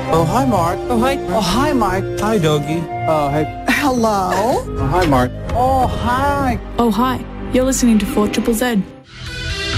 Oh, hi, Mark. Oh, hi. Oh, hi, Mike. Hi, Doggy. Oh, hey. Hello? Oh, hi, Mark. Oh, hi. Oh, hi. You're listening to 4ZZZ.